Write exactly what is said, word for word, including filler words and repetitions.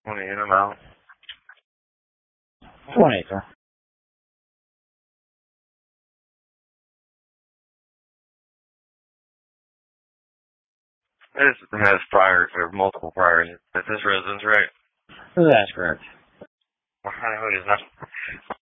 Twenty in amount. Twenty, sir. This has priors or multiple priors. Is this residence right? That's correct. What kind of hood is that?